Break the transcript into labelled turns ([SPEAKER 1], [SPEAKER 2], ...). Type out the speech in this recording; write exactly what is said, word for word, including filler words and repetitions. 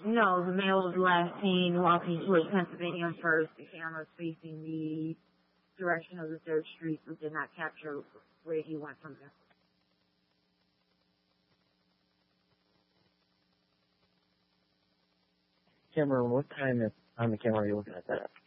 [SPEAKER 1] No, the male was last seen walking towards Pennsylvania first. The camera was facing the direction of the third street, but did not capture where he went from there.
[SPEAKER 2] Camera, what time is, on the camera are you looking at that?